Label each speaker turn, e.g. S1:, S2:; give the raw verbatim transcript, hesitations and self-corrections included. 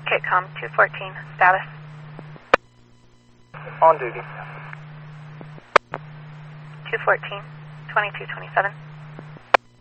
S1: Kitcom two fourteen, status.
S2: On duty.
S1: two fourteen, twenty-two twenty-seven.